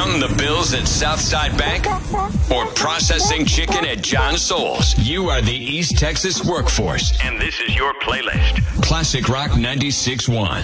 Counting the bills at Southside Bank? Or processing chicken at John Souls? You are the East Texas workforce. And this is your playlist. Classic Rock 96.1.